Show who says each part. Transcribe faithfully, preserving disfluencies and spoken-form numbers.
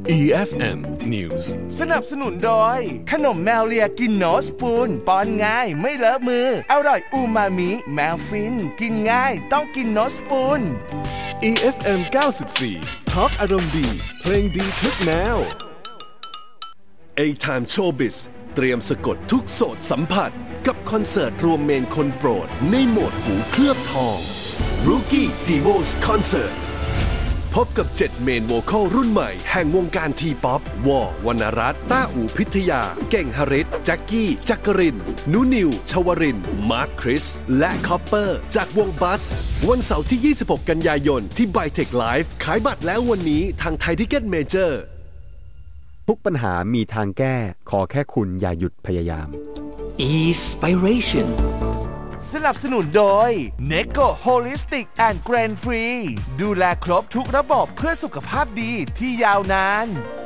Speaker 1: อี เอฟ เอ็ม News
Speaker 2: สนับสนุนโดยขนมแมวเลียกินโนสปูนป้อนง่ายไม่เลอะมืออร่อยอูมามิแมวฟินกินง่ายต้องกินโนสปูน
Speaker 1: อี เอฟ เอ็ม เก้าสิบสี่ทอล์กอารมณ์ดีเพลงดีทุกแนว A-Time Showbiz เตรียมสะกดทุกโสตสัมผัสกับคอนเสิร์ตรวมเมนคนโปรดในโหมดหูเคลือบทอง Rookie Divos Concert พบกับเจ็ดเมนโวคอลรุ่นใหม่แห่งวงการทีป๊อปวอวรรณรัตน์ต้าอู่พิทยาเก่งหฤทธิ์แจ็คกี้จักรินนุนิวชวรินทร์มาร์คคริสและคอปเปอร์จากวงบัสวันเสาร์ที่ยี่สิบหกกันยายนที่ Bytech Live ขายบัตรแล้ววันนี้ทางไทยทิเก็ตเมเจอร์
Speaker 3: ทุกปัญหามีทางแก้ขอแค่คุณอย่าหยุดพยายาม
Speaker 4: Inspiration
Speaker 2: สนับสนุนโดย Necco Holistic and Grain Free ดูแลครบทุกระบบเพื่อสุขภาพดีที่ยาวนาน